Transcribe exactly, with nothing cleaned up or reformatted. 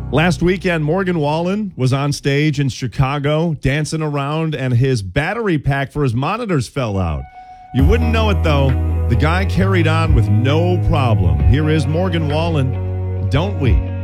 Last weekend, Morgan Wallen was on stage in Chicago dancing around, and his battery pack for his monitors fell out. You wouldn't know it, though. The guy carried on with no problem. Here is Morgan Wallen, Don't We?